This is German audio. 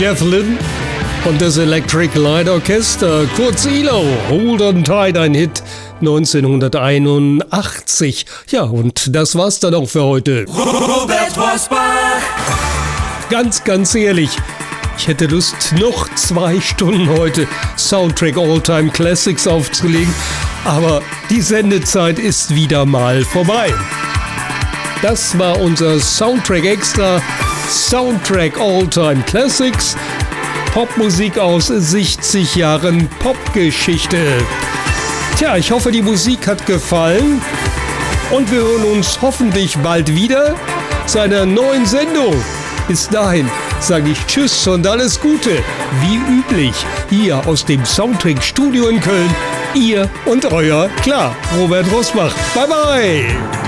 Jeff Lynne und das Electric Light Orchestra, kurz ELO, Hold on Tight, ein Hit 1981. Ja, und das war's dann auch für heute. Robert Rosbach. Ganz ehrlich, ich hätte Lust, noch 2 Stunden heute Soundtrack All-Time Classics aufzulegen, aber die Sendezeit ist wieder mal vorbei. Das war unser Soundtrack Extra, Soundtrack All-Time Classics, Popmusik aus 60 Jahren Popgeschichte. Tja, ich hoffe, die Musik hat gefallen und wir hören uns hoffentlich bald wieder zu einer neuen Sendung. Bis dahin sage ich Tschüss und alles Gute, wie üblich, hier aus dem Soundtrack Studio in Köln, ihr und euer, klar, Robert Rosbach. Bye bye!